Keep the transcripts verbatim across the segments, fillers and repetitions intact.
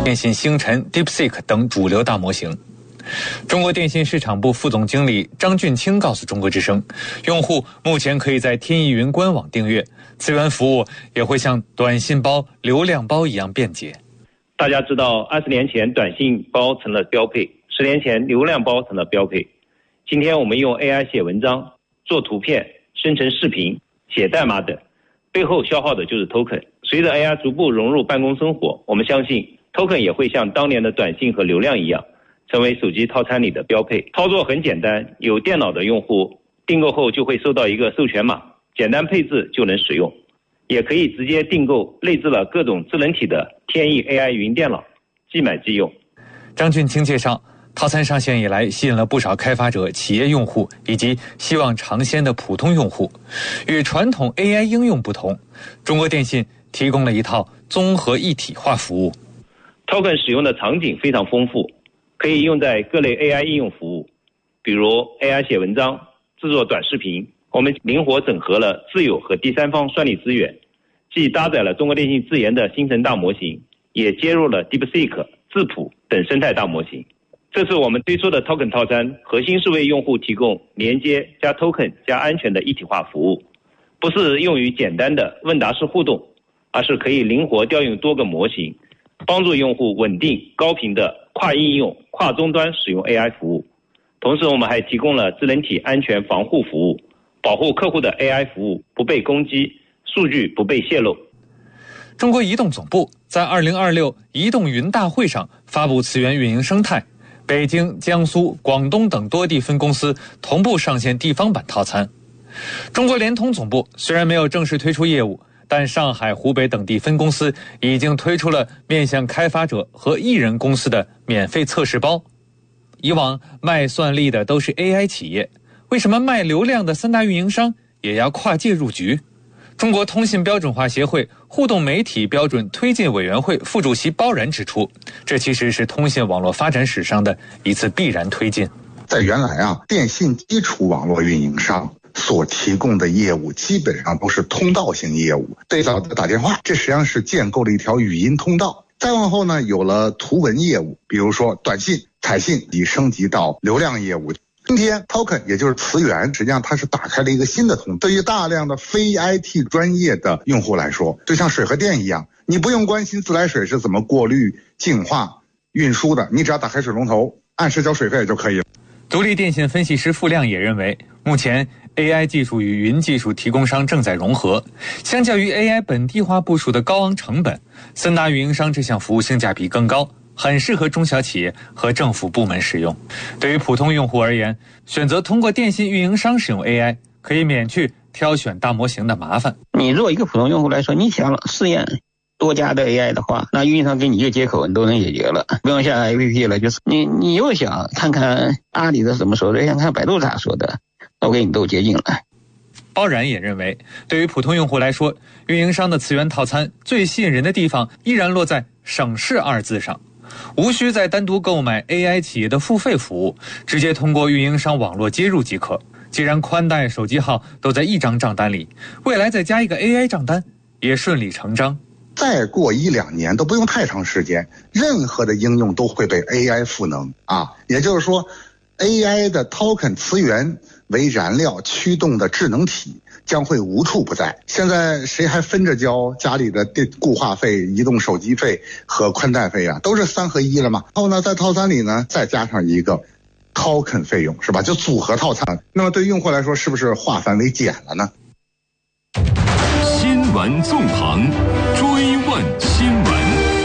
电信星辰、DeepSeek 等主流大模型。中国电信市场部副总经理张俊清告诉中国之声，用户目前可以在天翼云官网订阅，资源服务也会像短信包、流量包一样便捷。 大家知道，二十年前短信包成了标配，十年前流量包成了标配。今天我们用 A I 写文章、做图片、生成视频、写代码等，背后消耗的就是 token。随着 A I 逐步融入办公生活，我们相信 token 也会像当年的短信和流量一样，成为手机套餐里的标配。操作很简单，有电脑的用户订购后就会收到一个授权码，简单配置就能使用。也可以直接订购内置了各种智能体的天翼 A I 云电脑，即买即用。 张俊清介绍，套餐上线以来，吸引了不少开发者、企业用户以及希望尝鲜的普通用户。与传统 A I 应用不同，中国电信提供了一套综合一体化服务。 Token 使用的场景非常丰富，可以用在各类 A I 应用服务，比如 A I 写文章、制作短视频。我们灵活整合了自有和第三方算力资源，既搭载了中国电信自研的星辰大模型，也接入了 DeepSeek、智谱等生态大模型。这次我们推出的 Token 套餐，核心是为用户提供连接加 Token 加安全的一体化服务，不是用于简单的问答式互动，而是可以灵活调用多个模型，帮助用户稳定高频的跨应用、跨终端使用 A I 服务。同时我们还提供了智能体安全防护服务，保护客户的 A I 服务不被攻击，数据不被泄露。 中国移动总部在二零二六移动云大会上发布次元运营生态，北京、江苏、广东等多地分公司同步上线地方版套餐。中国联通总部虽然没有正式推出业务，但上海、湖北等地分公司已经推出了面向开发者和艺人公司的免费测试包。以往卖算力的都是 A I 企业，为什么卖流量的三大运营商也要跨界入局？中国通信标准化协会互动媒体标准推进委员会副主席包然指出，这其实是通信网络发展史上的一次必然推进。 在原来啊，电信基础网络运营商所提供的业务基本上都是通道型业务，最早的打电话，这实际上是建构了一条语音通道。再往后呢，有了图文业务，比如说短信、彩信，已升级到流量业务。今天 token 也就是词源，实际上它是打开了一个新的通道。对于大量的非 I T 专业的用户来说，就像水和电一样，你不用关心自来水是怎么过滤、净化、运输的，你只要打开水龙头，按时交水费就可以了。 独立电信分析师付亮也认为，目前 A I 技术与云技术提供商正在融合，相较于 A I 本地化部署的高昂成本，三大运营商这项服务性价比更高，很适合中小企业和政府部门使用。对于普通用户而言，选择通过电信运营商使用 A I， 可以免去挑选大模型的麻烦。 你作为一个普通用户来说，你想试验多家的 A I 的话，那运营商给你一个接口，你都能解决了，不用下 A P P 了。就是你，你又想看看阿里的怎么说的，想看百度咋说的，都给你都接近了。 包然也认为，对于普通用户来说，运营商的次元套餐最吸引人的地方依然落在省事二字上。无需再单独购买 A I 企业的付费服务，直接通过运营商网络接入即可。既然宽带、手机号都在一张账单里，未来再加一个 A I 账单也顺理成章。 再过一两年都不用太长时间，任何的应用都会被 A I 赋能啊！也就是说 ，A I 的 token 词源为燃料驱动的智能体将会无处不在。现在谁还分着交家里的电固话费、移动手机费和宽带费啊？都是三合一了嘛。然后呢，在套餐里呢再加上一个 token 费用，是吧？就组合套餐。那么对用户来说，是不是化繁为简了呢？ 新闻纵横，追问新闻。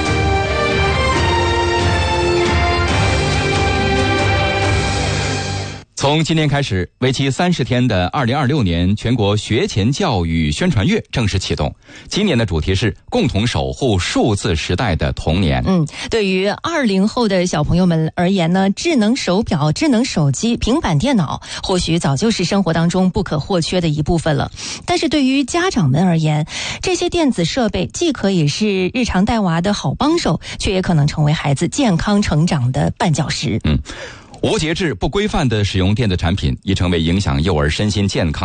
从今天开始，为期三十天的二零二六年全国学前教育宣传月正式启动。今年的主题是共同守护数字时代的童年。 嗯，对于二零后的小朋友们而言呢，智能手表、智能手机、平板电脑，或许早就是生活当中不可或缺的一部分了。但是对于家长们而言，这些电子设备既可以是日常带娃的好帮手，却也可能成为孩子健康成长的绊脚石。 嗯。无节制、不规范的使用电子产品，已成为影响幼儿身心健康的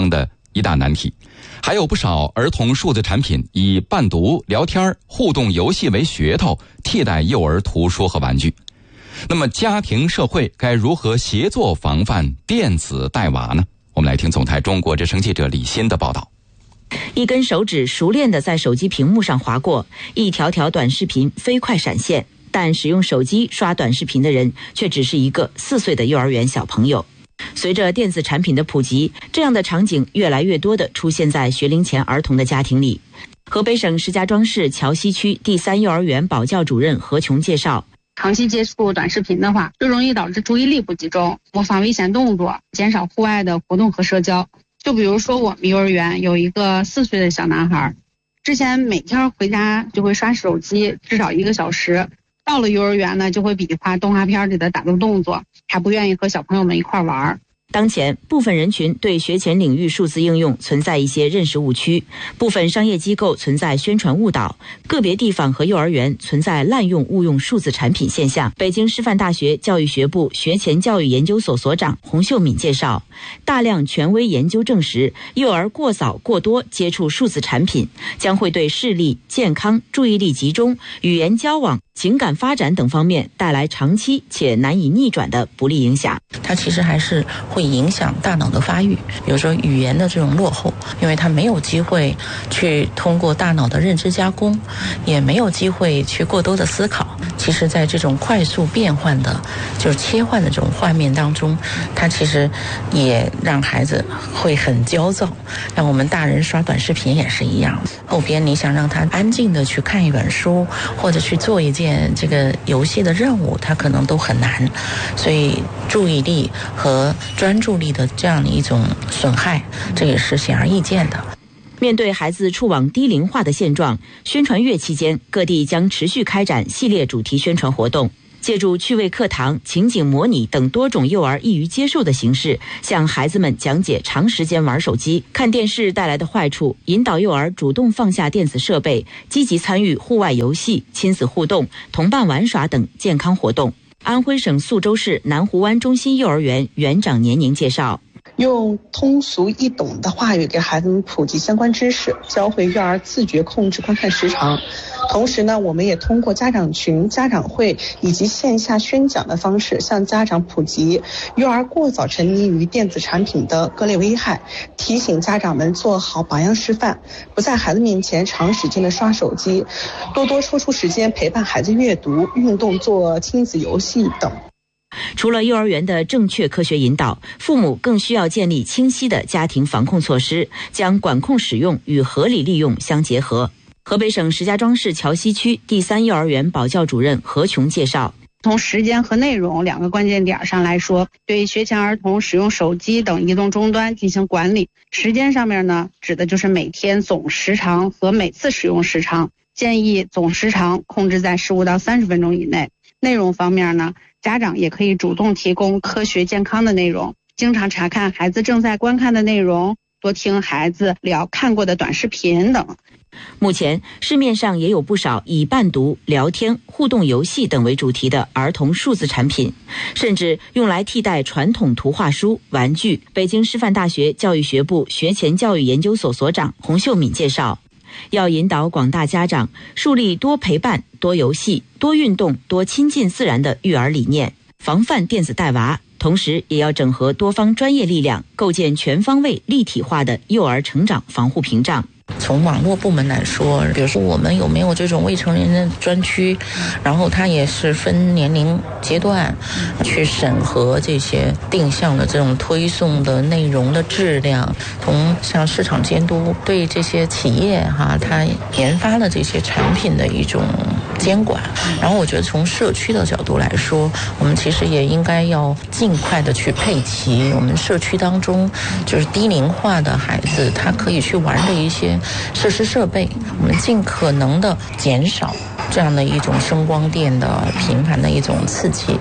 一大难题。还有不少儿童数字产品以伴读、聊天、互动游戏为噱头，替代幼儿图书和玩具。那么家庭社会该如何协作防范电子带娃呢？我们来听总台中国之声记者李欣的报道。 一根手指熟练地在手机屏幕上划过，一条条短视频飞快闪现，但使用手机刷短视频的人却只是一个四岁的幼儿园小朋友。随着电子产品的普及，这样的场景越来越多地出现在学龄前儿童的家庭里。河北省石家庄市桥西区第三幼儿园保教主任何琼介绍， 长期接触短视频的话，就容易导致注意力不集中，模仿危险动作，减少户外的活动和社交。就比如说我们幼儿园有一个四岁的小男孩，之前每天回家就会刷手机至少一个小时，到了幼儿园呢就会比划动画片里的打斗动作，还不愿意和小朋友们一块玩。 当前部分人群对学前领域数字应用存在一些认识误区，部分商业机构存在宣传误导，个别地方和幼儿园存在滥用误用数字产品现象。北京师范大学教育学部学前教育研究所所长洪秀敏介绍，大量权威研究证实，幼儿过早过多接触数字产品将会对视力、健康、注意力集中、语言交往、情感发展等方面带来长期且难以逆转的不利影响。 它其实还是会影响大脑的发育，比如说语言的这种落后，因为它没有机会去通过大脑的认知加工，也没有机会去过多的思考。其实在这种快速变换的就是切换的这种画面当中，它其实也让孩子会很焦躁，让我们大人刷短视频也是一样。后边你想让他安静的去看一本书，或者去做一件这个游戏的任务，他可能都很难，所以注意力和专注力的这样的一种损害，这也是显而易见的。 面对孩子触网低龄化的现状，宣传月期间，各地将持续开展系列主题宣传活动，借助趣味课堂、情景模拟等多种幼儿易于接受的形式，向孩子们讲解长时间玩手机、看电视带来的坏处，引导幼儿主动放下电子设备，积极参与户外游戏、亲子互动、同伴玩耍等健康活动。安徽省宿州市南湖湾中心幼儿园园长年宁介绍， 用通俗易懂的话语给孩子们普及相关知识，教会幼儿自觉控制观看时长。同时呢，我们也通过家长群、家长会以及线下宣讲的方式，向家长普及幼儿过早沉迷于电子产品的各类危害，提醒家长们做好榜样示范，不在孩子面前长时间的刷手机，多多抽出时间陪伴孩子阅读、运动、做亲子游戏等。 除了幼儿园的正确科学引导，父母更需要建立清晰的家庭防控措施，将管控使用与合理利用相结合。河北省石家庄市桥西区第三幼儿园保教主任何琼介绍， 从时间和内容两个关键点上来说，对学前儿童使用手机等移动终端进行管理。时间上面呢，指的就是每天总时长和每次使用时长，建议总时长控制在十五到三十分钟以内。内容方面呢，家长也可以主动提供科学健康的内容，经常查看孩子正在观看的内容，多听孩子聊看过的短视频等。 目前市面上也有不少以伴读、聊天、互动游戏等为主题的儿童数字产品，甚至用来替代传统图画书、玩具。北京师范大学教育学部学前教育研究所所长洪秀敏介绍，要引导广大家长树立多陪伴、多游戏、多运动、多亲近自然的育儿理念，防范电子带娃，同时也要整合多方专业力量，构建全方位立体化的幼儿成长防护屏障。 从网络部门来说，比如说我们有没有这种未成年人专区，然后它也是分年龄阶段去审核这些定向的这种推送的内容的质量，从像市场监督对这些企业哈，它研发的这些产品的一种监管。然后我觉得从社区的角度来说，我们其实也应该要尽快的去配齐我们社区当中就是低龄化的孩子他可以去玩的一些设施设备，我们尽可能的减少这样的一种声光电的频繁的一种刺激。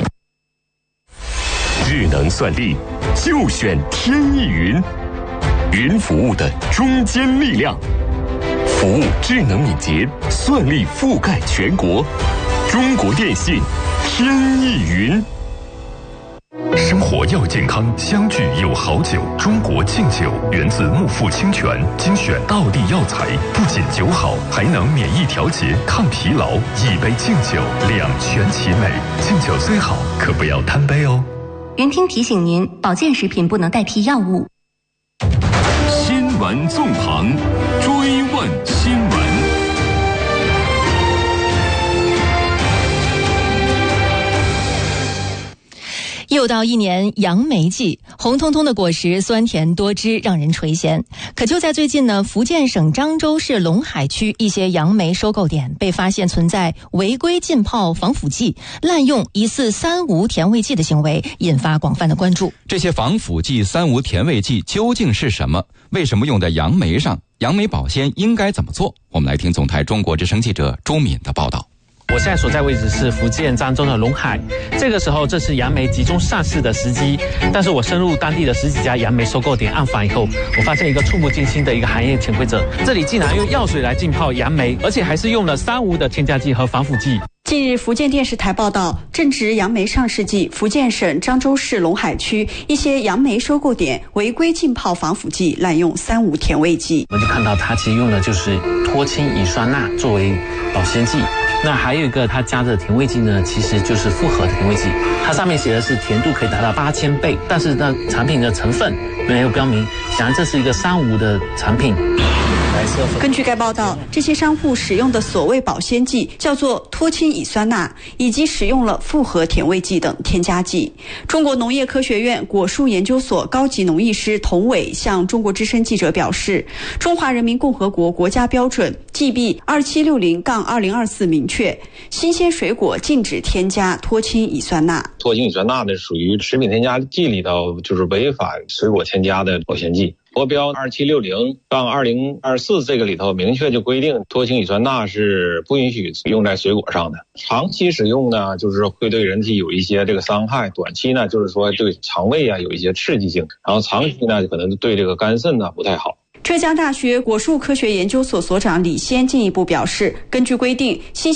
智能算力就选天翼云，云服务的中坚力量，服务智能敏捷，算力覆盖全国。中国电信天翼云。 生活要健康，相聚有好酒。中国敬酒源自木富清泉，精选道地药材，不仅酒好，还能免疫调节、抗疲劳。一杯敬酒，两全其美。敬酒虽好，可不要贪杯哦。 云听提醒您，保健食品不能代替药物。 新闻纵横，追问新闻。 又到一年杨梅季，红彤彤的果实酸甜多汁，让人垂涎。可就在最近呢，福建省漳州市龙海区一些杨梅收购点被发现存在违规浸泡防腐剂、滥用疑似三无甜味剂的行为，引发广泛的关注。 这些防腐剂、三无甜味剂究竟是什么？为什么用在杨梅上？杨梅保鲜应该怎么做？我们来听总台中国之声记者周敏的报道。 我现在所在位置是福建漳州的龙海，这个时候这是杨梅集中上市的时机，但是我深入当地的十几家杨梅收购点暗访以后，我发现一个触目惊心的一个行业潜规则，这里竟然用药水来浸泡杨梅，而且还是用了三无的添加剂和防腐剂。 近日，福建电视台报道，正值杨梅上市季，福建省漳州市龙海区一些杨梅收购点违规浸泡防腐剂，滥用三无甜味剂。 我们就看到它其实用的就是脱氢乙酸钠作为保鲜剂。那还有一个它加的甜味剂呢，其实就是复合甜味剂，它上面写的是甜度可以达到八千倍，但是呢产品的成分没有标明，显然这是一个三无的产品。 根据该报道，这些商户使用的所谓保鲜剂叫做脱氢乙酸钠，以及使用了复合甜味剂等添加剂。中国农业科学院果树研究所高级农艺师童伟向中国之声记者表示，中华人民共和国国家标准 G B 二七六零二零二四 明确，新鲜水果禁止添加脱氢乙酸钠。 脱氢乙酸钠呢，属于食品添加剂里头就是违法水果添加的保鲜剂。国标二七六零二零二四这个里头明确就规定，脱氢乙酸钠是不允许用在水果上的。长期使用呢，就是会对人体有一些这个伤害；短期呢，就是说对肠胃啊有一些刺激性；然后长期呢，可能对这个肝肾呢不太好。 浙江大学果树科学研究所所长李先进一步表示，根据规定，新